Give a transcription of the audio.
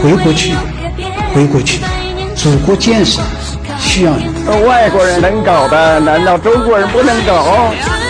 回国去，回国去，祖国建设需要你。 外国人能搞的，难道中国人不能搞？